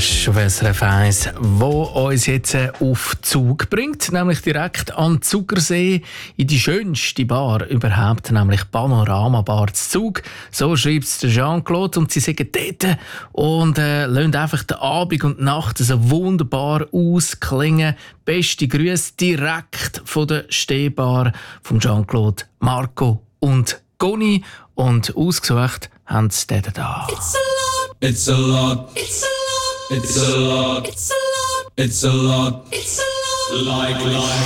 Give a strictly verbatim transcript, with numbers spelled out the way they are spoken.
Das ist auf S R F eins, wo uns jetzt auf Zug bringt, nämlich direkt an den Zugersee, in die schönste Bar überhaupt, nämlich Panorama Bar zu Zug. So schreibt es Jean-Claude und sie sagen dort und äh, lassen einfach den Abend und die Nacht so wunderbar ausklingen. Beste Grüße direkt von der Stehbar von Jean-Claude, Marco und Goni. Und ausgesucht haben sie den da. It's a lot. It's a lot. It's a lot. It's a lot. It's a lot. It's a lot. Like, like.